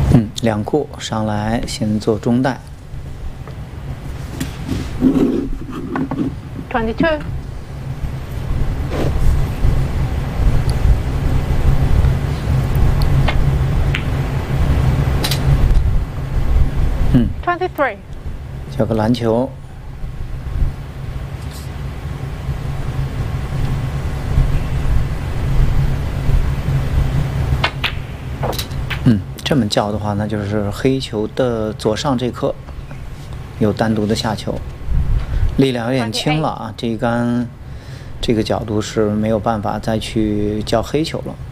两库上来先做中带。 22. Mm. 23. 叫个篮球。这么叫的话，那就是黑球的左上这颗有单独的下球，力量有点轻了啊！这一杆这个角度是没有办法再去叫黑球了。